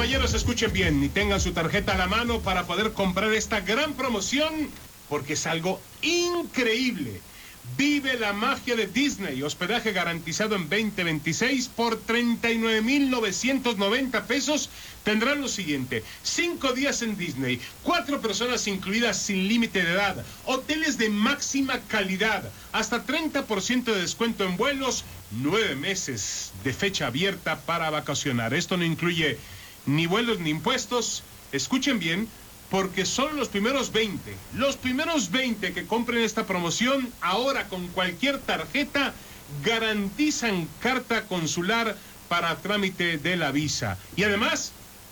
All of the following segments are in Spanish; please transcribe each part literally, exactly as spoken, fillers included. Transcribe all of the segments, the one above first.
caballeros, escuchen bien y tengan su tarjeta a la mano para poder comprar esta gran promoción, porque es algo increíble. Vive la magia de Disney, hospedaje garantizado en veinte veintiséis por treinta y nueve mil novecientos noventa pesos. Tendrán lo siguiente: cinco días en Disney, cuatro personas incluidas sin límite de edad, hoteles de máxima calidad, hasta treinta por ciento de descuento en vuelos, nueve meses de fecha abierta para vacacionar. Esto no incluye ni vuelos ni impuestos. Escuchen bien, porque son los primeros veinte, los primeros veinte que compren esta promoción ahora con cualquier tarjeta, garantizan carta consular para trámite de la visa. Y además,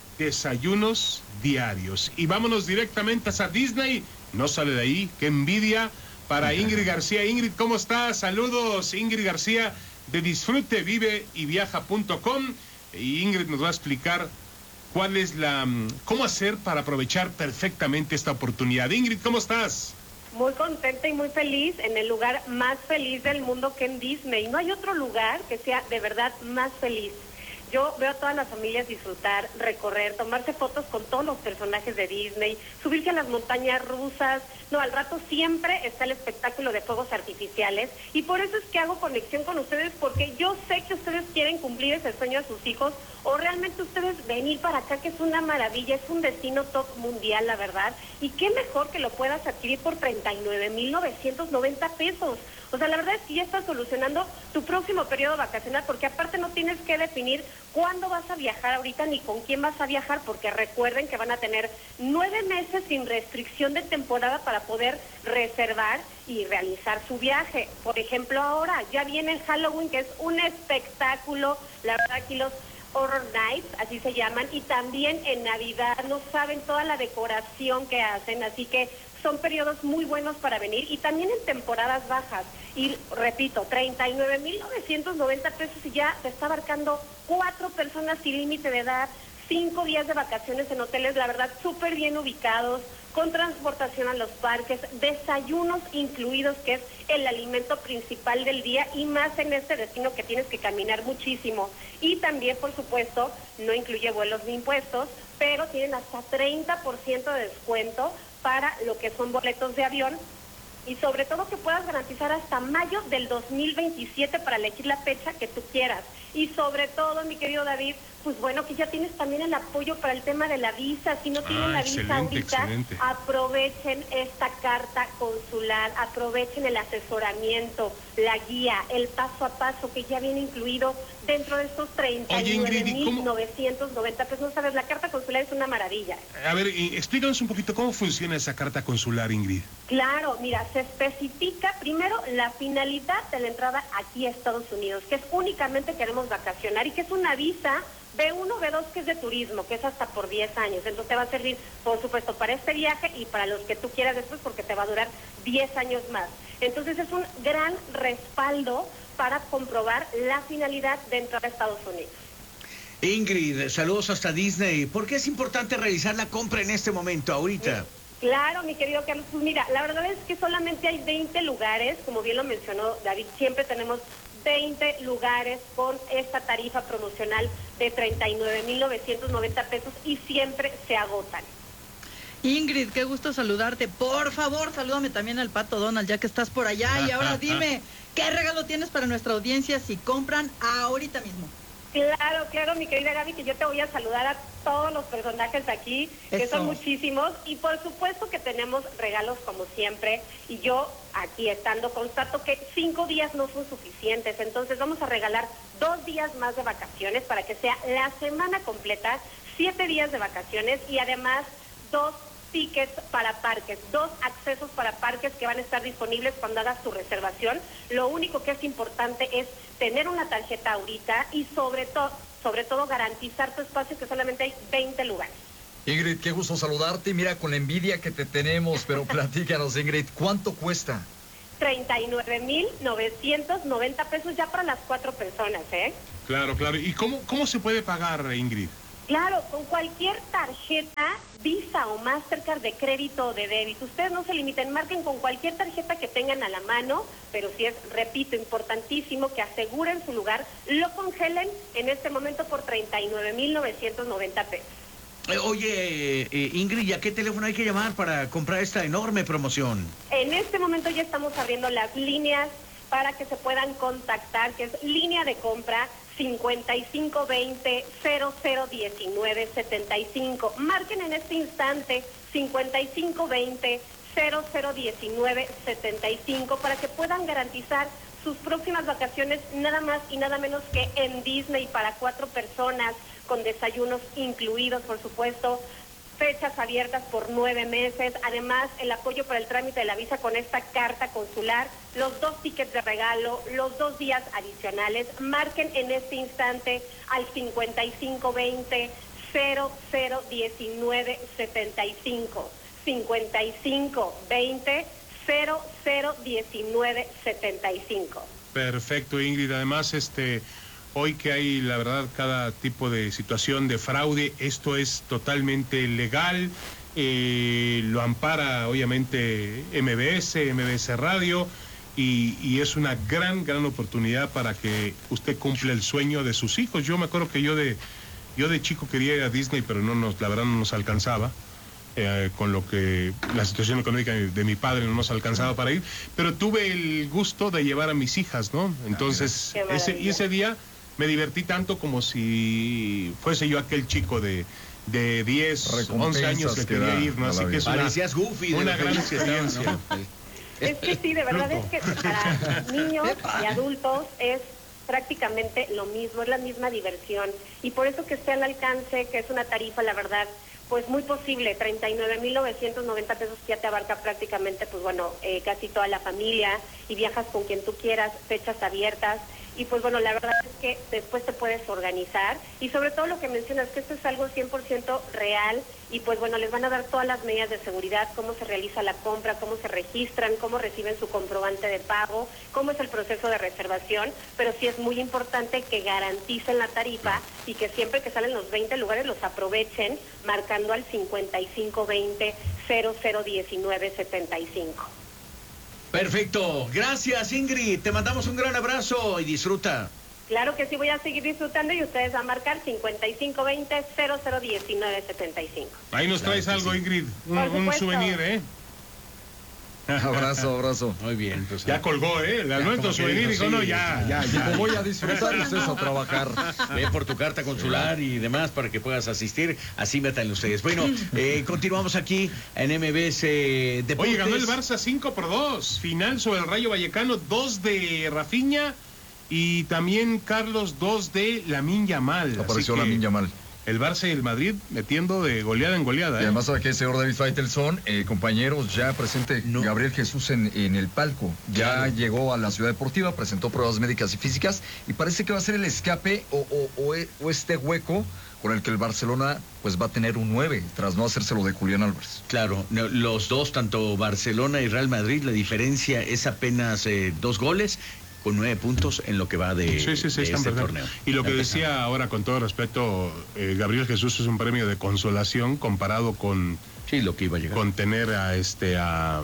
desayunos diarios. Y vámonos directamente a Disney. No sale de ahí, qué envidia para Ingrid García. Ingrid, ¿cómo estás? Saludos, Ingrid García de disfrute vive y viaja punto com. Y Ingrid nos va a explicar ¿cuál es la, cómo hacer para aprovechar perfectamente esta oportunidad? Ingrid, ¿cómo estás? Muy contenta y muy feliz en el lugar más feliz del mundo que en Disney. No hay otro lugar que sea de verdad más feliz. Yo veo a todas las familias disfrutar, recorrer, tomarse fotos con todos los personajes de Disney, subirse a las montañas rusas. No, al rato siempre está el espectáculo de fuegos artificiales y por eso es que hago conexión con ustedes, porque yo sé que ustedes quieren cumplir ese sueño a sus hijos, o realmente ustedes venir para acá, que es una maravilla, es un destino top mundial, la verdad, y qué mejor que lo puedas adquirir por treinta y nueve mil novecientos noventa pesos. O sea, la verdad es que ya estás solucionando tu próximo periodo vacacional, porque aparte no tienes que definir cuándo vas a viajar ahorita ni con quién vas a viajar, porque recuerden que van a tener nueve meses sin restricción de temporada para poder reservar y realizar su viaje. Por ejemplo, ahora ya viene el Halloween, que es un espectáculo, la verdad aquí los Horror Nights, así se llaman, y también en Navidad, no saben toda la decoración que hacen, así que son periodos muy buenos para venir, y también en temporadas bajas. Y repito, treinta y nueve mil novecientos noventa pesos y ya te está abarcando cuatro personas sin límite de edad, cinco días de vacaciones en hoteles, la verdad, súper bien ubicados, con transportación a los parques, desayunos incluidos, que es el alimento principal del día, y más en este destino que tienes que caminar muchísimo. Y también, por supuesto, no incluye vuelos ni impuestos, pero tienen hasta treinta por ciento de descuento para lo que son boletos de avión, y sobre todo que puedas garantizar hasta mayo del dos mil veintisiete para elegir la fecha que tú quieras. Y sobre todo, mi querido David, pues bueno, que ya tienes también el apoyo para el tema de la visa. Si no tienen ah, la visa ahorita, excelente. Aprovechen esta carta consular, aprovechen el asesoramiento, la guía, el paso a paso que ya viene incluido dentro de estos treinta y nueve mil novecientos noventa pesos. No sabes, la carta consular es una maravilla. A ver, explícanos un poquito cómo funciona esa carta consular, Ingrid. Claro, mira, se especifica primero la finalidad de la entrada aquí a Estados Unidos, que es únicamente queremos vacacionar, y que es una visa B uno, B dos, que es de turismo, que es hasta por diez años. Entonces te va a servir, por supuesto, para este viaje y para los que tú quieras después, porque te va a durar diez años más. Entonces es un gran respaldo para comprobar la finalidad de entrar a Estados Unidos. Ingrid, saludos hasta Disney. ¿Por qué es importante realizar la compra en este momento, ahorita? Sí. Claro, mi querido Carlos, pues mira, la verdad es que solamente hay veinte lugares, como bien lo mencionó David, siempre tenemos veinte lugares con esta tarifa promocional de treinta y nueve mil novecientos noventa pesos, y siempre se agotan. Ingrid, qué gusto saludarte. Por favor, salúdame también al Pato Donald, ya que estás por allá. Y ahora dime, ¿qué regalo tienes para nuestra audiencia si compran ahorita mismo? Claro, claro, mi querida Gaby, que yo te voy a saludar a todos los personajes aquí, que Eso. son muchísimos, y por supuesto que tenemos regalos como siempre, y yo aquí estando constato que cinco días no son suficientes, entonces vamos a regalar dos días más de vacaciones para que sea la semana completa, siete días de vacaciones, y además dos tickets para parques, dos accesos para parques que van a estar disponibles cuando hagas tu reservación. Lo único que es importante es tener una tarjeta ahorita y sobre todo, sobre todo garantizar tu espacio, que solamente hay veinte lugares. Ingrid, qué gusto saludarte. Mira, con la envidia que te tenemos, pero platícanos, Ingrid, ¿cuánto cuesta? treinta y nueve mil novecientos noventa pesos ya para las cuatro personas, ¿eh? Claro, claro. ¿Y cómo, cómo se puede pagar, Ingrid? Claro, con cualquier tarjeta, Visa o Mastercard de crédito o de débito. Ustedes no se limiten, marquen con cualquier tarjeta que tengan a la mano, pero sí es, repito, importantísimo que aseguren su lugar, lo congelen en este momento por treinta y nueve mil novecientos noventa pesos. Eh, oye, eh, Ingrid, ¿a qué teléfono hay que llamar para comprar esta enorme promoción? En este momento ya estamos abriendo las líneas para que se puedan contactar, que es línea de compra cincuenta y cinco veinte, cero cero diecinueve, setenta y cinco. Marquen en este instante cincuenta y cinco veinte, cero cero diecinueve, setenta y cinco para que puedan garantizar sus próximas vacaciones nada más y nada menos que en Disney para cuatro personas, con desayunos incluidos, por supuesto, fechas abiertas por nueve meses, además el apoyo para el trámite de la visa con esta carta consular, los dos tickets de regalo, los dos días adicionales. Marquen en este instante al cincuenta y cinco veinte, cero cero diecinueve, setenta y cinco, cincuenta y cinco veinte, cero cero diecinueve, setenta y cinco. Perfecto, Ingrid. Además, este... hoy que hay, la verdad, cada tipo de situación de fraude, esto es totalmente legal, eh, lo ampara obviamente M B S, M B S Radio, y, y es una gran, gran oportunidad para que usted cumpla el sueño de sus hijos. Yo me acuerdo que yo de, yo de chico quería ir a Disney, pero no nos, la verdad no nos alcanzaba. Eh, con lo que la situación económica de, de mi padre no nos alcanzaba para ir, pero tuve el gusto de llevar a mis hijas, ¿no? Entonces, ese, y ese día me divertí tanto como si fuese yo aquel chico de, de diez, once años que quería ir, ¿no? Así que es una, Parecías Goofy de una gran experiencia. ¿No? Es que sí, de verdad es que para niños y adultos es prácticamente lo mismo, es la misma diversión. Y por eso que esté al alcance, que es una tarifa, la verdad, pues muy posible, treinta y nueve mil novecientos noventa pesos, ya te abarca prácticamente, pues bueno, eh, casi toda la familia, y viajas con quien tú quieras, fechas abiertas. Y pues bueno, la verdad es que después te puedes organizar, y sobre todo lo que mencionas, que esto es algo cien por ciento real, y pues bueno, les van a dar todas las medidas de seguridad, cómo se realiza la compra, cómo se registran, cómo reciben su comprobante de pago, cómo es el proceso de reservación, pero sí es muy importante que garanticen la tarifa y que siempre que salen los veinte lugares los aprovechen marcando al cincuenta y cinco veinte, cero cero diecinueve, setenta y cinco. Perfecto, gracias Ingrid, te mandamos un gran abrazo y disfruta. Claro que sí, voy a seguir disfrutando y ustedes van a marcar cincuenta y cinco veinte, cero cero diecinueve, setenta y cinco. Ahí nos traes Claro que algo, sí. Ingrid, un, un souvenir, ¿eh? Abrazo, abrazo. Muy bien, pues Ya colgó, ¿eh? La Ya, nuestro como que souvenir, dijo, dijo, no, sí, ya, sí. ya, ya. Como voy a disfrutar, es eso, trabajar. ve por tu carta consular y demás para que puedas asistir, así métanle ustedes. Bueno, eh, continuamos aquí en M B S Deportes. Oye, ganó el Barça cinco por dos, final sobre el Rayo Vallecano, dos de Rafinha y también Carlos, dos de Lamine Yamal. Apareció Así que Lamine Yamal. El Barça y el Madrid metiendo de goleada en goleada. Y ¿eh? además, aquí el señor David Faitelson, eh, compañeros, ya presente No. Gabriel Jesús en, en el palco. Ya Claro. llegó a la Ciudad Deportiva, presentó pruebas médicas y físicas y parece que va a ser el escape o, o, o, e- o este hueco con el que el Barcelona pues va a tener un nueve tras no hacérselo de Julián Álvarez. Claro, no, los dos, tanto Barcelona y Real Madrid, la diferencia es apenas eh, dos goles con nueve puntos en lo que va de, Sí, sí, sí, de están este perfectos. torneo. Y lo que Están decía empezando. ahora, con todo respeto, eh, Gabriel Jesús es un premio de consolación comparado con, Sí, lo que iba a llegar. con tener a este a,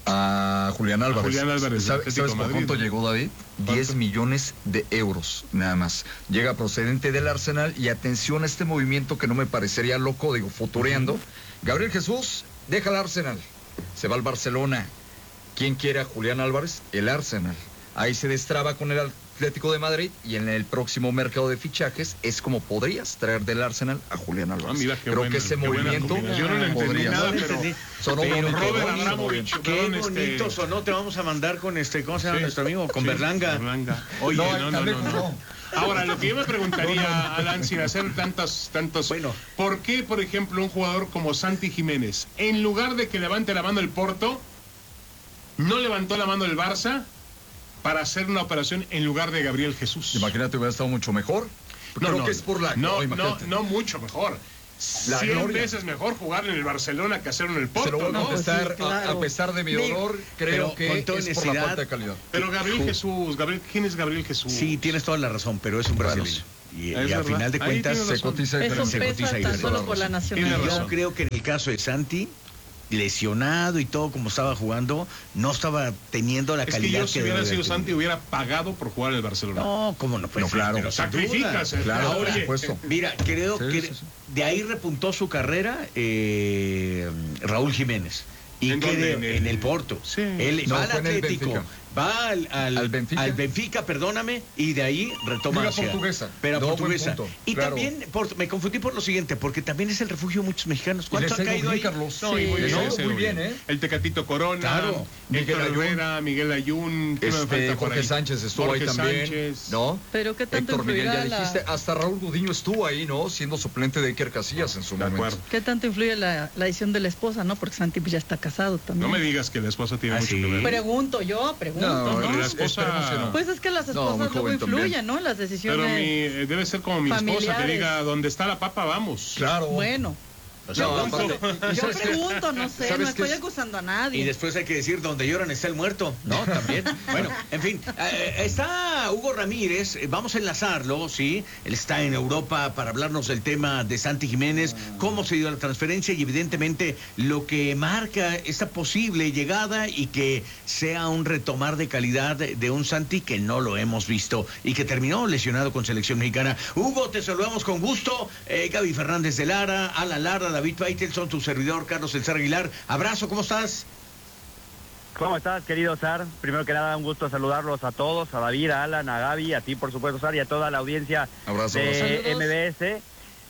A Julián Álvarez. Julián Álvarez, ¿Sabe- Atlético ¿Sabes por Madrid? cuánto llegó, David? ¿Cuánto? diez millones de euros, nada más. Llega procedente del Arsenal y atención a este movimiento que no me parecería loco, digo, futureando. Gabriel Jesús deja el Arsenal, se va al Barcelona. ¿Quién quiere a Julián Álvarez? El Arsenal. Ahí se destraba con el Atlético de Madrid y en el próximo mercado de fichajes es como podrías traer del Arsenal a Julián Álvarez. Ah, mira, qué Creo buena- que ese qué buena movimiento combinación. Yo no le entendí podría nada, ser. pero- Sonó pero bonito, Robert ¿no? Abramovich, Qué perdón, este- bonito sonó, te vamos a mandar con este, ¿cómo se llama Sí, nuestro amigo? Con sí, Berlanga. Berlanga. Oye, No, no, el no, no, cangrejo no. no. Ahora, lo que yo me preguntaría, Alan, sin hacer tantos, tantos... Bueno. ¿Por qué, por ejemplo, un jugador como Santi Jiménez, en lugar de que levante la mano el Porto, no levantó la mano el Barça para hacer una operación en lugar de Gabriel Jesús? Imagínate, hubiera estado mucho mejor. Creo que es por la... No, no, imagínate. no mucho mejor. La Cien gloria. veces mejor jugar en el Barcelona que hacerlo en el Se Porto, lo voy a ¿no? contestar, Sí, claro. a, a pesar de mi dolor, creo pero que con toda es por la honestidad, falta de calidad. Pero Gabriel Jesús, Gabriel, ¿quién es Gabriel Jesús? Sí, tienes toda la razón, pero es un Bueno, brasileño. Y, es y a verdad. final de Ahí cuentas, tienes Se razón. cotiza Eso diferente. Se pesa cotiza tan diferente. solo por la Tiene nacionalidad. yo razón. creo que en el caso de Santi, lesionado y todo como estaba jugando, no estaba teniendo la es calidad que yo que si hubiera debe sido de Santi tener. hubiera pagado por jugar en el Barcelona. No, cómo no, pues, No, claro. pero sin Sacrificas, duda. eh, Claro, Oye, por supuesto. Mira, creo Sí, que sí, sí. de ahí repuntó su carrera eh, Raúl Jiménez. ¿Y ¿En qué dónde? de- ¿En el- en el Porto? Sí. Él No, va al fue en el Atlético, Benfica. va al, al, ¿Al Benfica? al Benfica, perdóname, y de ahí retoma Liga hacia- portuguesa. Pero No, buen portuguesa. punto, Y claro. también, por- me confundí por lo siguiente, porque también es el refugio de muchos mexicanos. Y ¿Cuánto les ha ha ido caído bien, ahí? Carlos. No, y muy Sí, bien, ¿no? ese, Muy bien, ¿eh? El Tecatito Corona, Claro. Miguel Miguel Ayun. Herrera, Miguel Ayun, ¿qué me Este, falta por Jorge ahí? Sánchez estuvo Jorge ahí también, Sánchez. ¿no? Pero qué tanto Héctor Miguel, ya influirá la- dijiste, hasta Raúl Gudiño estuvo ahí, ¿no? Siendo suplente de Iker Casillas en su De momento. acuerdo. ¿Qué tanto influye la, la decisión de la esposa, no? Porque Santi pues, ya está casado también. No me digas que la esposa tiene Ah, mucho sí. que ver. Pregunto yo, pregunto, No, ¿no? la esposa- esperemos que no. Pues es que las No, esposas muy luego joven influyen, también. ¿no? En las Pero decisiones. mi, eh, debe ser como mi esposa que familiares. diga, donde está la papa, vamos. Claro. Bueno, O sea, No, punto. aparte- ¿y yo sabes qué? pregunto, no sé, ¿Sabes no qué estoy es? acusando a Y nadie. después hay que decir, donde lloran está el muerto, ¿no? También. Bueno, en fin, eh, está Hugo Ramírez, eh, vamos a enlazarlo, ¿sí? Él está en Europa para hablarnos del tema de Santi Jiménez, cómo se dio la transferencia y evidentemente lo que marca esta posible llegada y que sea un retomar de calidad de, de un Santi que no lo hemos visto y que terminó lesionado con selección mexicana. Hugo, te saludamos con gusto. Eh, Gaby Fernández de Lara, Alan Lara, David Paitelson, tu servidor Carlos El Zar Aguilar. Abrazo, ¿cómo estás? ¿Cómo estás, querido Sar? Primero que nada, un gusto saludarlos a todos, a David, a Alan, a Gaby, a ti, por supuesto, Sar, y a toda la audiencia Abrazo, de abrazo. M B S.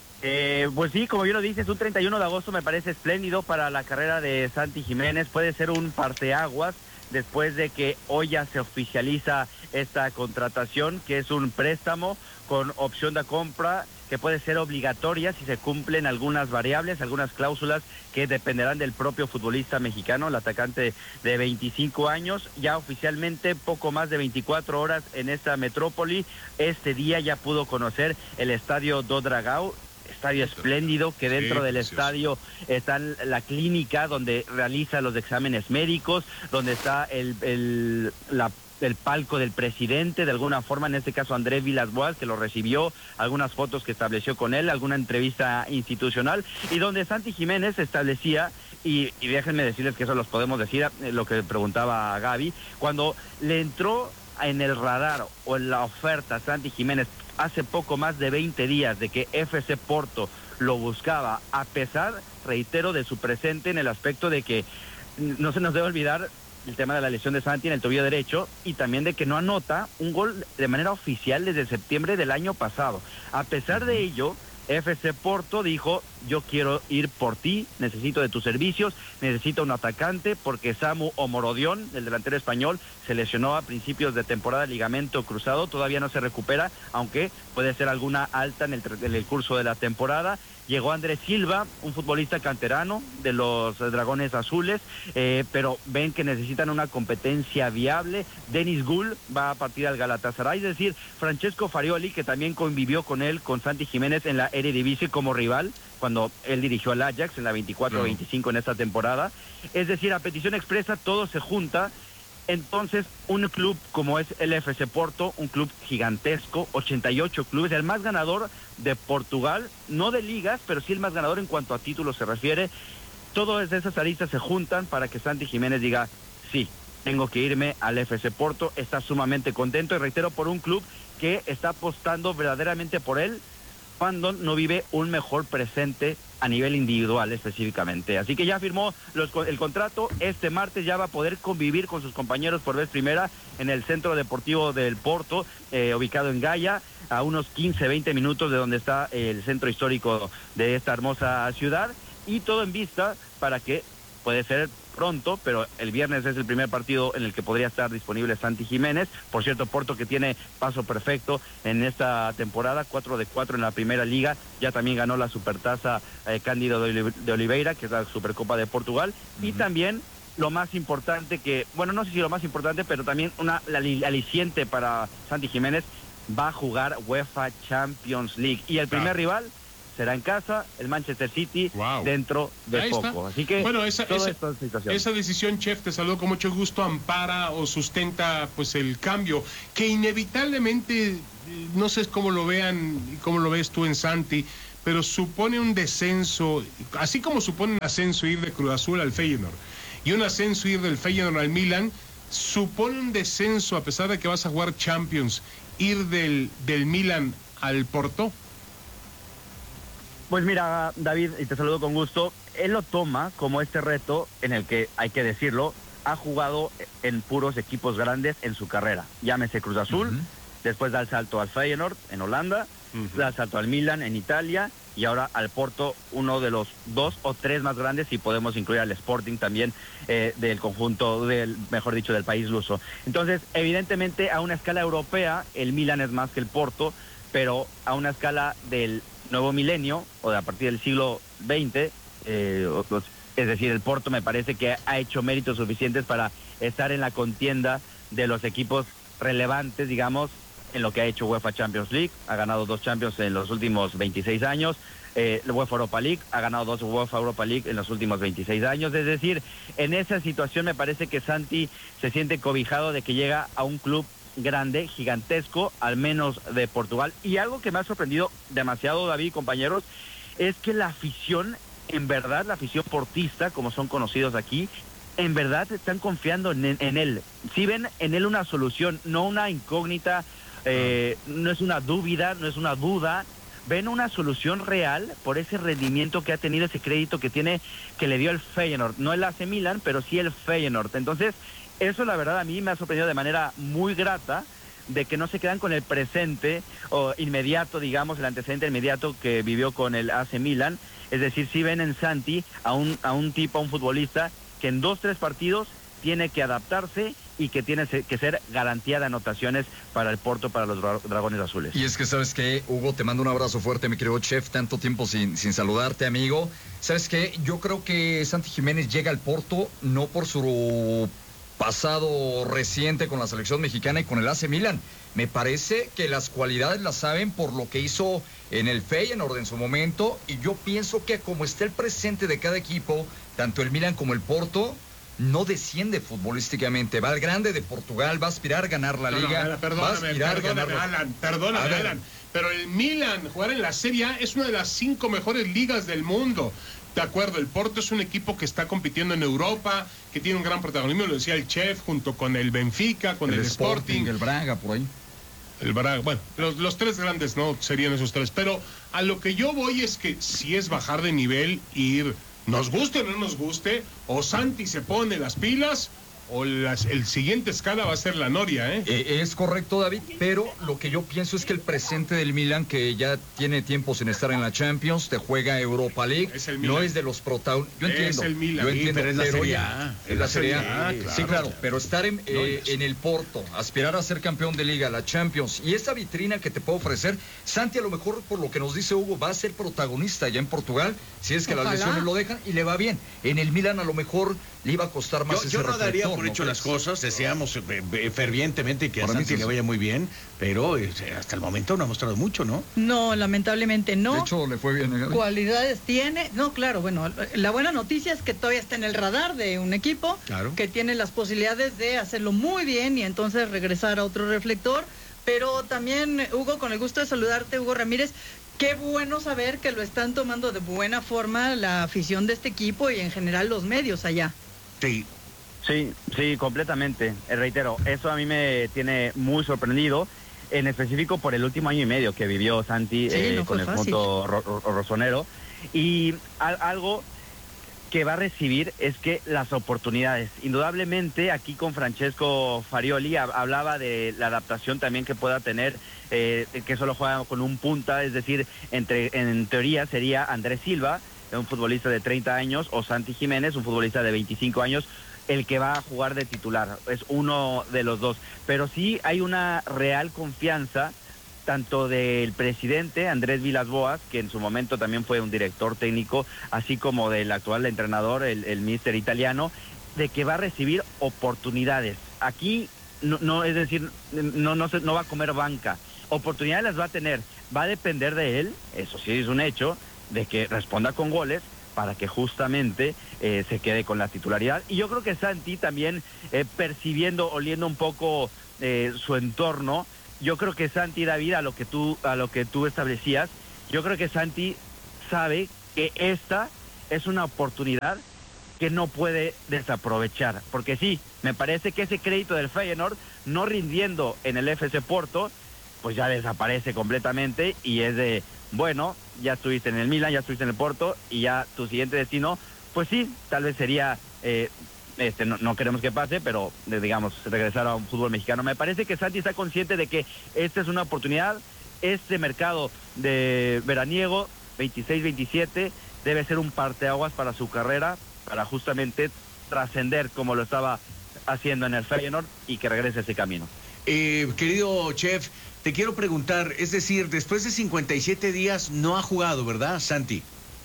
Eh, pues sí, como bien lo dices, un treinta y uno de agosto me parece espléndido para la carrera de Santi Jiménez. Puede ser un parteaguas después de que hoy ya se oficializa esta contratación, que es un préstamo con opción de compra que puede ser obligatoria si se cumplen algunas variables, algunas cláusulas que dependerán del propio futbolista mexicano, el atacante de veinticinco años, ya oficialmente poco más de veinticuatro horas en esta metrópoli. Este día ya pudo conocer el estadio do Dragão, estadio espléndido, que dentro Sí, del precioso. estadio está la clínica donde realiza los exámenes médicos, donde está el, el, la el palco del presidente, de alguna forma, en este caso Andrés Villas-Boas, que lo recibió, algunas fotos que estableció con él, alguna entrevista institucional, y donde Santi Jiménez establecía, y, y déjenme decirles que eso los podemos decir, eh, lo que preguntaba a Gaby, cuando le entró en el radar o en la oferta a Santi Jiménez hace poco más de veinte días de que F C Porto lo buscaba, a pesar, reitero, de su presente en el aspecto de que no se nos debe olvidar el tema de la lesión de Santi en el tobillo derecho y también de que no anota un gol de manera oficial desde septiembre del año pasado. A pesar de ello, F C Porto dijo, yo quiero ir por ti, necesito de tus servicios, necesito un atacante, porque Samu Omorodion, el delantero español, se lesionó a principios de temporada, ligamento cruzado, todavía no se recupera, aunque puede ser alguna alta en el, en el curso de la temporada. Llegó Andrés Silva, un futbolista canterano de los Dragones Azules, eh, pero ven que necesitan una competencia viable. Denis Gull va a partir al Galatasaray, es decir, Francesco Farioli, que también convivió con él, con Santi Jiménez en la Eredivisie como rival, cuando él dirigió al Ajax en la veinticuatro veinticinco en esta temporada. Es decir, a petición expresa todo se junta. Entonces, un club como es el F C Porto, un club gigantesco, ochenta y ocho clubes, el más ganador de Portugal, no de ligas, pero sí el más ganador en cuanto a títulos se refiere. Todas esas aristas se juntan para que Santi Jiménez diga, sí, tengo que irme al F C Porto. Está sumamente contento, y reitero, por un club que está apostando verdaderamente por él, cuando no vive un mejor presente a nivel individual específicamente. Así que ya firmó los, el contrato, este martes ya va a poder convivir con sus compañeros por vez primera en el Centro Deportivo del Porto, eh, ubicado en Gaia, a unos quince, veinte minutos de donde está el centro histórico de esta hermosa ciudad, y todo en vista para que puede ser pronto, pero el viernes es el primer partido en el que podría estar disponible Santi Jiménez. Por cierto, Porto, que tiene paso perfecto en esta temporada, cuatro de cuatro en la primera liga, ya también ganó la supertaza eh, Cándido de, Olive de Oliveira, que es la Supercopa de Portugal, uh-huh. Y también lo más importante que, bueno, no sé si lo más importante, pero también una la, la aliciente para Santi Jiménez, va a jugar UEFA Champions League, y el primer ah. rival será en casa, el Manchester City, wow. dentro de Ahí poco. Está. Así que bueno, esa, esa, esta situación. esa decisión, chef, te saludo con mucho gusto, ampara o sustenta pues el cambio que inevitablemente, no sé cómo lo vean y cómo lo ves tú en Santi, pero supone un descenso, así como supone un ascenso ir de Cruz Azul al Feyenoord y un ascenso ir del Feyenoord al Milan, supone un descenso, a pesar de que vas a jugar Champions, ir del, del Milan al Porto. Pues mira, David, y te saludo con gusto, él lo toma como este reto en el que, hay que decirlo, ha jugado en puros equipos grandes en su carrera. Llámese Cruz Azul, uh-huh. después da el salto al Feyenoord en Holanda, uh-huh. da el salto al Milan en Italia y ahora al Porto, uno de los dos o tres más grandes, y podemos incluir al Sporting también eh, del conjunto, del, mejor dicho, del país luso. Entonces, evidentemente, a una escala europea, el Milan es más que el Porto, pero a una escala del nuevo milenio, o de a partir del siglo veinte, eh, es decir, el Porto me parece que ha hecho méritos suficientes para estar en la contienda de los equipos relevantes, digamos, en lo que ha hecho UEFA Champions League. Ha ganado dos Champions en los últimos veintiséis años, eh, UEFA Europa League, ha ganado dos UEFA Europa League en los últimos veintiséis años, es decir, en esa situación me parece que Santi se siente cobijado de que llega a un club grande, gigantesco, al menos de Portugal. Y algo que me ha sorprendido demasiado, David y compañeros, es que la afición, en verdad, la afición portista, como son conocidos aquí, en verdad están confiando en, en él. Si ven en él una solución, no una incógnita, eh, no es una dúvida, no es una duda, ven una solución real por ese rendimiento que ha tenido, ese crédito que tiene, que le dio el Feyenoord, no el A C Milan, pero sí el Feyenoord. Entonces, eso la verdad a mí me ha sorprendido de manera muy grata, de que no se quedan con el presente o inmediato, digamos, el antecedente inmediato que vivió con el A C Milan. Es decir, si ven en Santi a un, a un tipo, a un futbolista que en dos, tres partidos tiene que adaptarse y que tiene que ser garantía de anotaciones para el Porto, para los dra Dragones Azules. Y es que, ¿sabes qué, Hugo? Te mando un abrazo fuerte, mi querido chef, tanto tiempo sin, sin saludarte, amigo. ¿Sabes qué? Yo creo que Santi Jiménez llega al Porto no por su pasado reciente con la selección mexicana y con el A C Milan. Me parece que las cualidades las saben por lo que hizo en el Feyenoord en su momento, y yo pienso que como está el presente de cada equipo, tanto el Milan como el Porto, no desciende futbolísticamente, va al grande de Portugal, va a aspirar a ganar la no, Liga, no, perdóname, va a aspirar perdóname, a ganar... Alan, perdóname, Alan, pero el Milan, jugar en la Serie A, es una de las cinco mejores ligas del mundo. De acuerdo, el Porto es un equipo que está compitiendo en Europa, que tiene un gran protagonismo, lo decía el chef, junto con el Benfica, con el, el Sporting, Sporting, el Braga, por ahí. El Braga, bueno, los, los tres grandes, ¿no? Serían esos tres. Pero a lo que yo voy es que si es bajar de nivel, ir, nos guste o no nos guste, o Santi se pone las pilas, o las, el siguiente escala va a ser la Noria, ¿eh? ¿eh? Es correcto, David, pero lo que yo pienso es que el presente del Milan, que ya tiene tiempo sin estar en la Champions, te juega Europa League, es el no es de los protagonistas. Yo entiendo, es el Milan, yo entiendo, pero es la pero Serie ya, A. Es la Serie A, claro. sí, claro, pero estar en, eh, en el Porto, aspirar a ser campeón de Liga, la Champions, y esta vitrina que te puedo ofrecer, Santi a lo mejor, por lo que nos dice Hugo, va a ser protagonista ya en Portugal, si es que Ojalá. las lesiones lo dejan, y le va bien. En el Milan a lo mejor le iba a costar más yo, ese yo no daría por ¿no hecho crees? las cosas, deseamos eh, fervientemente que Para a Santi le vaya muy bien, pero eh, hasta el momento no ha mostrado mucho, ¿no? No, lamentablemente no. De hecho, le fue bien. ¿eh? Cualidades tiene, no, claro, bueno, la buena noticia es que todavía está en el radar de un equipo claro. que tiene las posibilidades de hacerlo muy bien y entonces regresar a otro reflector, pero también, Hugo, con el gusto de saludarte, Hugo Ramírez, qué bueno saber que lo están tomando de buena forma la afición de este equipo y en general los medios allá. Sí. Sí, sí, completamente. Eh, reitero, eso a mí me tiene muy sorprendido, en específico por el último año y medio que vivió Santi sí, eh, no con el punto ro ro rosonero. Y al algo que va a recibir es que las oportunidades. Indudablemente, aquí con Francesco Farioli hablaba de la adaptación también que pueda tener, eh, que solo juega con un punta, es decir, entre en teoría sería Andrés Silva, un futbolista de treinta años, o Santi Jiménez, un futbolista de veinticinco años, el que va a jugar de titular, es uno de los dos. Pero sí hay una real confianza, tanto del presidente Andrés Villas-Boas, que en su momento también fue un director técnico, así como del actual entrenador, el, el míster italiano, de que va a recibir oportunidades. Aquí, no, no es decir, no, no, se, no va a comer banca. Oportunidades las va a tener. Va a depender de él, eso sí es un hecho, de que responda con goles, para que justamente eh, se quede con la titularidad. Y yo creo que Santi también, eh, percibiendo, oliendo un poco eh, su entorno, yo creo que Santi, David, a lo que tú, a lo que tú establecías, yo creo que Santi sabe que esta es una oportunidad que no puede desaprovechar, porque sí, me parece que ese crédito del Feyenoord no rindiendo en el F C Porto, pues ya desaparece completamente y es de, bueno, ya estuviste en el Milan, ya estuviste en el Porto y ya tu siguiente destino, pues sí, tal vez sería, eh, este, no, no queremos que pase, pero eh, digamos, regresar a un fútbol mexicano. Me parece que Santi está consciente de que esta es una oportunidad, este mercado de veraniego, veintiséis veintisiete, debe ser un parteaguas para su carrera, para justamente trascender como lo estaba haciendo en el Feyenoord y que regrese ese camino. Eh, querido chef, te quiero preguntar, es decir, después de cincuenta y siete días no ha jugado, ¿verdad, Santi?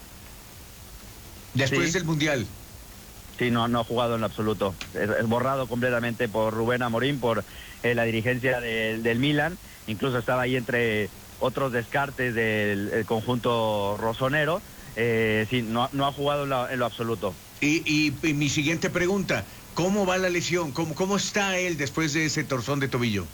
Después Sí. del Mundial. Sí, no, no ha jugado en lo absoluto. Es, es borrado completamente por Rubén Amorín, por eh, la dirigencia de, del Milan. Incluso estaba ahí entre otros descartes del el conjunto rosonero. Eh, sí, no, no ha jugado en lo, en lo absoluto. Y, y, y mi siguiente pregunta, ¿cómo va la lesión? ¿Cómo, cómo está él después de ese torzón de tobillo?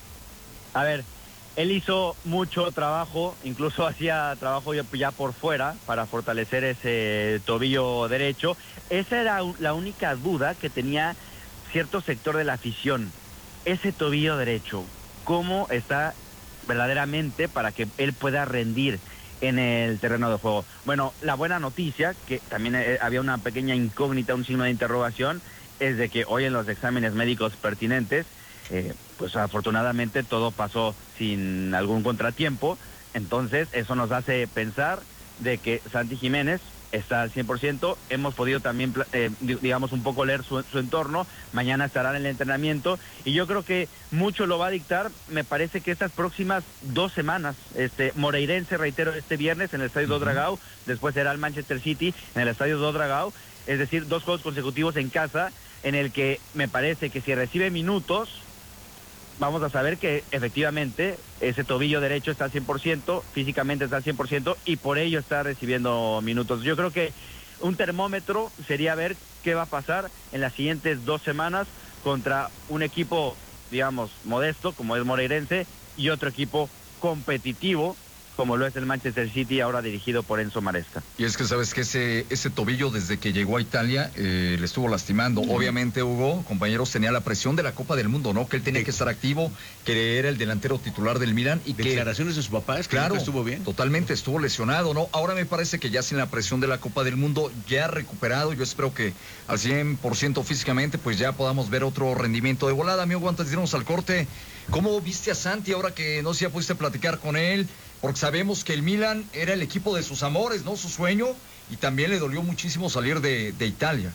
A ver, él hizo mucho trabajo, incluso hacía trabajo ya, ya por fuera para fortalecer ese tobillo derecho. Esa era la única duda que tenía cierto sector de la afición. Ese tobillo derecho, ¿cómo está verdaderamente para que él pueda rendir en el terreno de juego? Bueno, la buena noticia, que también eh, había una pequeña incógnita, un signo de interrogación, es de que hoy en los exámenes médicos pertinentes, eh, pues afortunadamente todo pasó sin algún contratiempo. Entonces eso nos hace pensar de que Santi Jiménez está al cien por ciento. Hemos podido también, eh, digamos, un poco leer su, su entorno. Mañana estará en el entrenamiento y yo creo que mucho lo va a dictar, me parece que estas próximas dos semanas. Este Moreirense, reitero, este viernes en el Estadio uh-huh. do Dragao, después será el Manchester City en el Estadio do Dragao, es decir, dos juegos consecutivos en casa, en el que me parece que si recibe minutos, vamos a saber que efectivamente ese tobillo derecho está al cien por ciento, físicamente está al cien por ciento y por ello está recibiendo minutos. Yo creo que un termómetro sería ver qué va a pasar en las siguientes dos semanas contra un equipo, digamos, modesto, como es Moreirense, y otro equipo competitivo, como lo es el Manchester City, ahora dirigido por Enzo Maresca. Y es que sabes que ese, ese tobillo desde que llegó a Italia eh, le estuvo lastimando. Uh-huh. Obviamente, Hugo, compañeros, tenía la presión de la Copa del Mundo, ¿no? Que él tenía sí. que estar activo, que era el delantero titular del Milan. Y declaraciones que, de su papá, es que claro, estuvo bien. Totalmente, estuvo lesionado, ¿no? Ahora me parece que ya sin la presión de la Copa del Mundo, ya recuperado, yo espero que al cien por ciento físicamente, pues ya podamos ver otro rendimiento de volada. Amigo, antes de irnos al corte, ¿cómo viste a Santi ahora que no sé si ya pudiste platicar con él? Porque sabemos que el Milan era el equipo de sus amores, ¿no? Su sueño, y también le dolió muchísimo salir de, de Italia.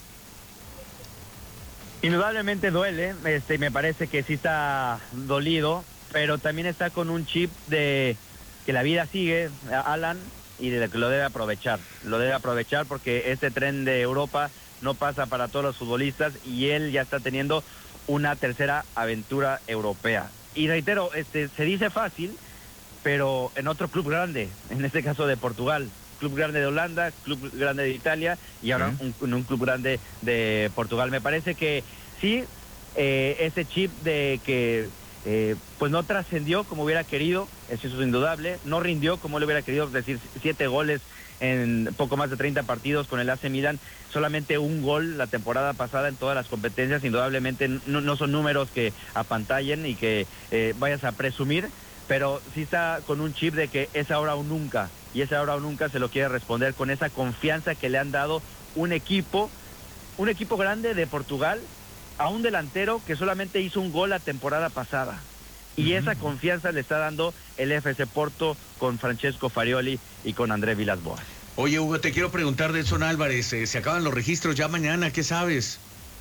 Indudablemente duele, este, me parece que sí está dolido, pero también está con un chip de que la vida sigue, Alan, y de que lo debe aprovechar. Lo debe aprovechar porque este tren de Europa no pasa para todos los futbolistas y él ya está teniendo una tercera aventura europea. Y reitero, este, se dice fácil, pero en otro club grande, en este caso de Portugal, club grande de Holanda, club grande de Italia y ahora uh-huh. un, un club grande de Portugal. Me parece que sí, eh, ese chip de que eh, pues no trascendió como hubiera querido, eso es indudable, no rindió como le hubiera querido, es decir, siete goles en poco más de treinta partidos con el A C Milan, solamente un gol la temporada pasada en todas las competencias, indudablemente no, no son números que apantallen y que eh, vayas a presumir, pero sí está con un chip de que es ahora o nunca, y ese ahora o nunca se lo quiere responder con esa confianza que le han dado un equipo, un equipo grande de Portugal, a un delantero que solamente hizo un gol la temporada pasada. Y uh-huh. esa confianza le está dando el F C Porto con Francesco Farioli y con André Villas-Boas. Oye, Hugo, te quiero preguntar de Edson Álvarez, eh, se acaban los registros ya mañana, ¿qué sabes?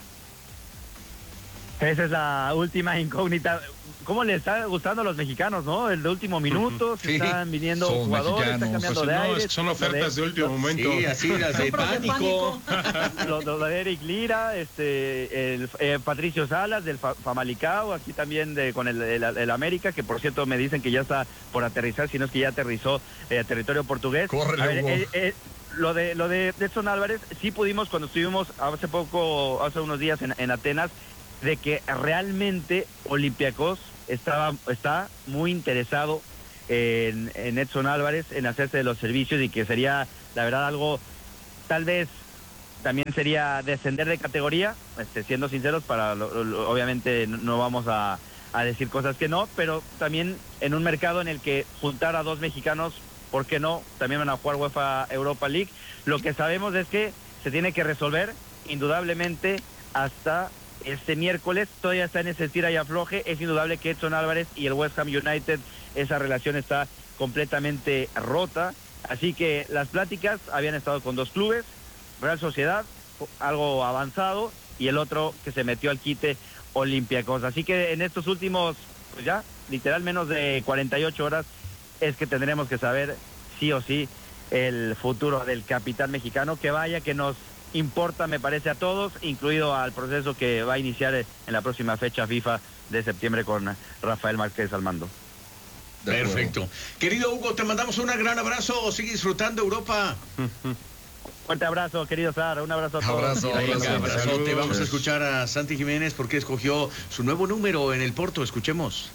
Esa es la última incógnita. ¿Cómo le está gustando a los mexicanos, no? El de último minuto, sí. están viniendo son jugadores, están cambiando pues, de no, aire. Son ofertas de, de último momento. Sí, así, las de pánico. Lo, lo de Eric Lira, este, el, eh, Patricio Salas del Fa, Famalicao, aquí también de, con el, el, el América, que por cierto me dicen que ya está por aterrizar, si no es que ya aterrizó eh, a territorio portugués. Córrele, a ver, eh, eh, lo de lo de Edson Álvarez, sí pudimos cuando estuvimos hace poco, hace unos días en, en Atenas, de que realmente Olympiacos estaba, está muy interesado en, en Edson Álvarez, en hacerse de los servicios, y que sería, la verdad, algo, tal vez también sería descender de categoría, este, siendo sinceros, para lo, lo, obviamente no vamos a, a decir cosas que no, pero también en un mercado en el que juntar a dos mexicanos, ¿por qué no? También van a jugar UEFA Europa League. Lo que sabemos es que se tiene que resolver, indudablemente, hasta este miércoles. Todavía está en ese tira y afloje. Es indudable que Edson Álvarez y el West Ham United, esa relación está completamente rota. Así que las pláticas habían estado con dos clubes, Real Sociedad, algo avanzado, y el otro que se metió al quite, Olympiacos. Así que en estos últimos, pues ya, literal menos de cuarenta y ocho horas, es que tendremos que saber sí o sí el futuro del capitán mexicano, que vaya que nos importa, me parece, a todos, incluido al proceso que va a iniciar en la próxima fecha FIFA de septiembre con Rafael Márquez al mando. Perfecto. Querido Hugo, te mandamos un gran abrazo. Sigue disfrutando Europa. Fuerte abrazo, querido Sara. Un abrazo a todos. Abrazo, Venga, abrazo. abrazote. Vamos a escuchar a Santi Jiménez porque escogió su nuevo número en el Porto. Escuchemos.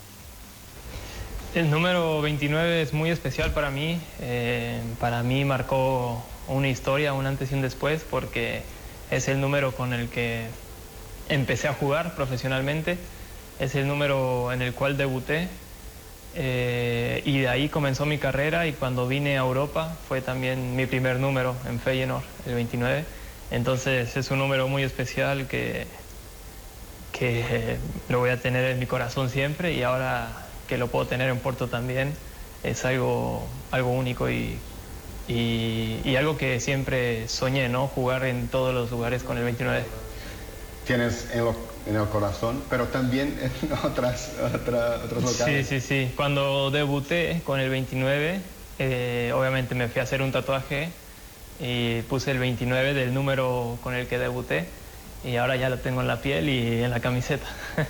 El número veintinueve es muy especial para mí. Eh, para mí marcó una historia, un antes y un después, porque es el número con el que empecé a jugar profesionalmente. Es el número en el cual debuté. Eh, y de ahí comenzó mi carrera, y cuando vine a Europa fue también mi primer número en Feyenoord, el veintinueve. Entonces es un número muy especial que, que eh, lo voy a tener en mi corazón siempre, y ahora que lo puedo tener en Porto también es algo, algo único y, y, y algo que siempre soñé, ¿no? Jugar en todos los lugares con el veintinueve. Tienes en, lo, en el corazón, pero también en otras, otra, otros locales. Sí, sí, sí. Cuando debuté con el veintinueve, eh, obviamente me fui a hacer un tatuaje y puse el veintinueve del número con el que debuté, y ahora ya lo tengo en la piel y en la camiseta.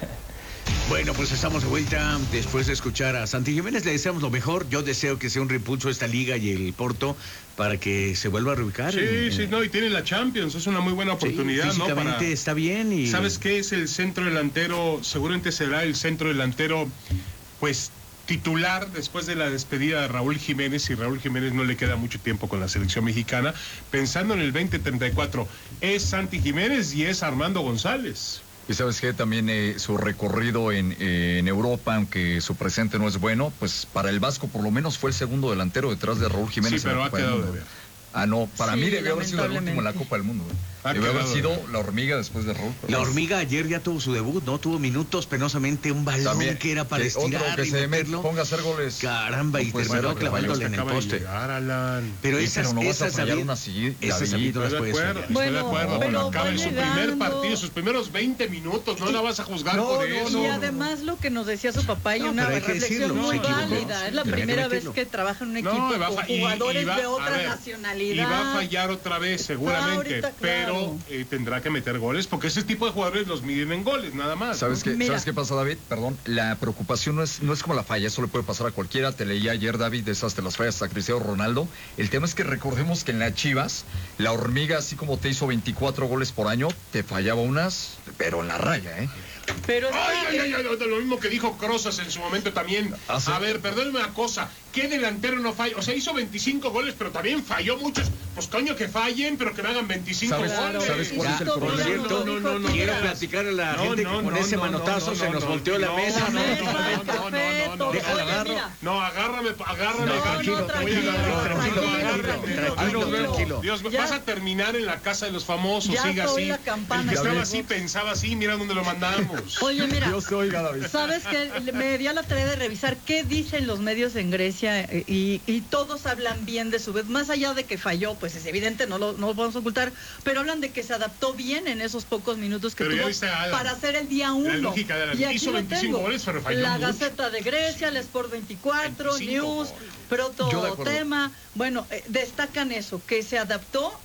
Bueno, pues estamos de vuelta después de escuchar a Santi Jiménez. Le deseamos lo mejor. Yo deseo que sea un repulso esta liga y el Porto para que se vuelva a reubicar. Sí, en, sí, en... no, y tiene la Champions. Es una muy buena oportunidad, sí, físicamente, ¿no? Para... está bien. Y... ¿Sabes qué es el centro delantero? Seguramente será el centro delantero, pues, titular después de la despedida de Raúl Jiménez, y Raúl Jiménez no le queda mucho tiempo con la selección mexicana. Pensando en el veinte treinta y cuatro, es Santi Jiménez y es Armando González. Y sabes que también eh, su recorrido en, eh, en Europa, aunque su presente no es bueno, pues para el Vasco por lo menos fue el segundo delantero detrás de Raúl Jiménez. Sí, pero ha quedado de ver. Ah, no, para sí, mí debe haber sido el último en la Copa del Mundo. ¿eh? Debe haber sido la hormiga después de Raúl. La hormiga ayer ya tuvo su debut, ¿no? Tuvo minutos, penosamente, un balón también, que era para que estirar otro que y se meterlo. Ponga a hacer goles. Caramba, y no terminó clavándole en el poste. Llegar, pero sí, esas, pero no vas esas, a fallar David, una así, esas David, no las estoy de puedes acuerdo, fallar. estoy de Bueno, acuerdo, pero pero acaba en su primer llegando... partido, sus primeros veinte minutos, no la vas a juzgar No, por no, eso. Y además lo que nos decía su papá, y No, una pero hay que reflexión decirlo, muy se equivocó. válida. Es la Pero hay que primera vez decirlo. que trabaja en un No, equipo y va a con fa- y- jugadores y va- de a otra ver, nacionalidad. Y va a fallar otra vez, seguramente, Ahorita, claro. pero eh, tendrá que meter goles, porque ese tipo de jugadores los miden en goles, nada más. ¿Sabes qué, Mira. ¿Sabes qué pasa, David? Perdón, la preocupación no es, no es como la falla, eso le puede pasar a cualquiera. Te leí ayer, David, de esas te las fallas a Cristiano Ronaldo. El tema es que recordemos que en las Chivas, la hormiga, así como te hizo veinticuatro goles por año, te fallaba unas, pero en la raya, ¿eh? Pero Ay, está- ay, ay, ay, lo mismo que dijo Crozas en su momento también. ¿Ah, sí? A ver, perdóneme una cosa, ¿qué delantero no falla? O sea, hizo veinticinco goles, pero también falló muchos. Pues coño, que fallen, pero que me hagan veinticinco ¿Sabes- goles. ¿sabes cuál es el Insisto, problema? Villa Por cierto, nos dijo aquí, quiero mira, platicar a la No, gente no, que con no, ese no, manotazo no, se no, nos no, volteó la no, mesa. la no, mesa, no, el no, café, no, todo. déjala Oye, agarro. mira, No, agárrame, agárrame, No, tranquilo, no, te voy a tranquilo, agarrar. tranquilo, Ay, no, tranquilo, no, tranquilo, no, tranquilo. Dios, Ya- vas a terminar en la casa de los famosos, Ya siga oí así. la campana, El que estaba David. así pensaba así, mira dónde lo mandamos. Oye, mira, Dios te oiga, David. ¿sabes qué? Me di a la tarea de revisar qué dicen los medios en Grecia, eh, y, y todos hablan bien de su vez, más allá de que falló, pues es evidente, no lo, no lo podemos ocultar, pero hablan de que se adaptó bien en esos pocos minutos que Pero ya tuvo viste, Alan, para hacer el día uno. lógica de Alan, Y aquí hizo lo veinticinco tengo. goles, pero falló La mucho. Gaceta de Grecia, el Sport veinticuatro, veinticinco News, goles. Proto Yo de acuerdo. Tema, bueno, eh, destacan eso, que se adaptó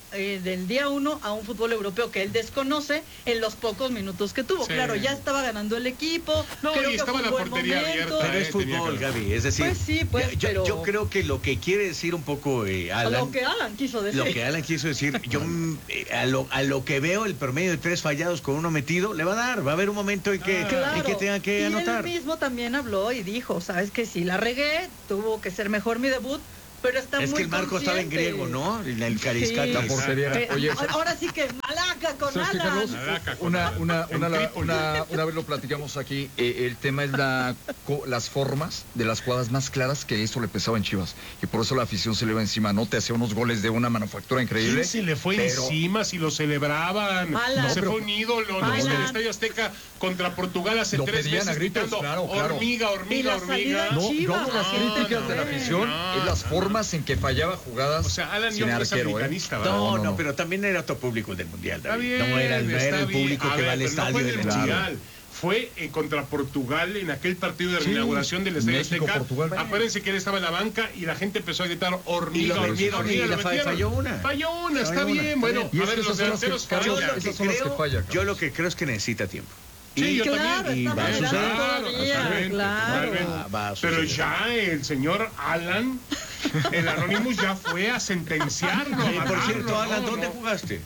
eh, del día uno a un fútbol europeo que él desconoce en los pocos minutos que tuvo. Sí. Claro, ya estaba ganando el equipo. No, creo y que estaba fue la un buen portería momento. abierta. Pero es Eh, tenía fútbol, que- Gaby, es decir, Pues sí, pues, yo, pero- yo creo que lo que quiere decir un poco eh, A Alan, lo que Alan quiso decir. lo que Alan quiso decir, yo mm, eh, a, lo, a lo que veo el promedio de tres fallados con uno metido, le va a dar, va a haber un momento en que, Claro. en que tenga que y anotar. él mismo también habló y dijo, sabes que sí la regué, tuvo que ser mejor mi debut, pero está Es muy que el marco estaba en consciente. griego, ¿no? En el Sí. Cariscatis. La portería. Eh, Oye, ahora sí que malaca con ¿sabes qué, Alan. Carlos? Malaca con Una, Alan. una, En una, la- Trípoli. una, una vez lo platicamos aquí, eh, el tema es la, co- las formas de las jugadas más claras que eso le pesaba en Chivas. Y por eso la afición se le iba encima, ¿no? Te hacía unos goles de una manufactura increíble. ¿Quién se le fue pero- encima si lo celebraban? Alan. Se No, pero- fue un ídolo, ¿no? Alan. En el Estadio Azteca contra Portugal hace Lo tres pedían meses a gritos, gritando, claro, claro. hormiga, Y hormiga, la salida hormiga. en No, Chivas, no, las no, críticas no, de la no, afición no, es las no. formas en que fallaba jugadas O sea, Alan sin yo creo que es arquero, ¿eh? americanista, ¿verdad? No, No, no, no, no. pero también era otro público el del Mundial, Está David. bien, no era, no está era el bien. público A que ver, va al pero estadio no fue del en el Mundial. Mundial. Fue eh, contra Portugal en aquel partido de Sí, reinauguración del Estadio México, Azteca. Portugal. Acuérdense que él estaba en la banca y la gente empezó a gritar hormiga, Y lo- hormiga, y hormiga. la lo fa- metieron. falló una. Falló una, está Falló una, bien. está Bueno, bien. Y a es ver, que los esas son las que- delanteros Carlos, Yo fallan. lo, esas que son las que creo, fallan, yo lo que creo es que necesita tiempo. Sí, Y- yo Claro, también. está va a madurando suceder. todavía, totalmente, claro. totalmente. Va- va a Pero suceder. ya el señor Alan, el Anonymous ya fue a sentenciarlo. a Eh, por matarlo, cierto, Alan, no, ¿dónde no. jugaste?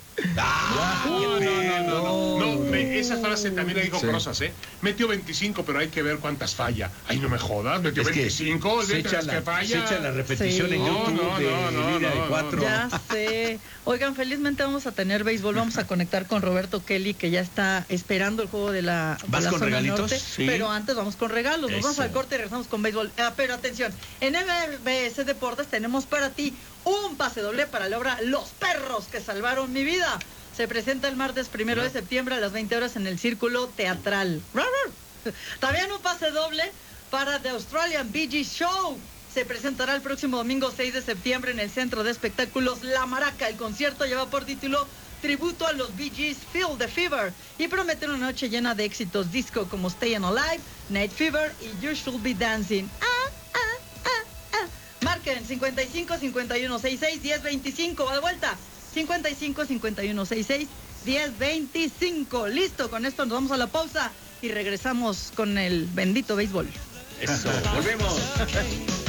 Ah, No, no, no, no, no, no, me- esa frase también la dijo Sí. Crozas, ¿eh? Metió veinticinco, pero hay que ver cuántas falla. Ay, no me jodas, metió Es que veinticinco, se olvídate echa, las la, que falla. se echa la repetición Sí. en No, YouTube no, de no, no, Lira de no, cuatro. Ya sé. Oigan, felizmente vamos a tener béisbol. Vamos a conectar con Roberto Kelly, que ya está esperando el juego de la, de ¿Vas la con zona regalitos? norte. Sí. Pero antes vamos con regalos. Nos vamos Eso. al corte y regresamos con béisbol. Ah, pero atención, en M B S Deportes tenemos para ti un pase doble para la obra Los Perros que Salvaron Mi Vida. Se presenta el martes primero de septiembre a las veinte horas en el Círculo Teatral. También un pase doble para The Australian Bee Gees Show. Se presentará el próximo domingo seis de septiembre en el Centro de Espectáculos La Maraca. El concierto lleva por título Tributo a los Bee Gees, Feel the Fever, y promete una noche llena de éxitos disco como Stayin' Alive, Night Fever y You Should Be Dancing. Ah, ah, ah, ah. Marquen cincuenta y cinco, cincuenta y uno, sesenta y seis, diez, veinticinco. Va de vuelta. cincuenta y cinco, cincuenta y uno, sesenta y seis, diez, veinticinco. Listo, con esto nos vamos a la pausa y regresamos con el bendito béisbol. Eso, volvemos.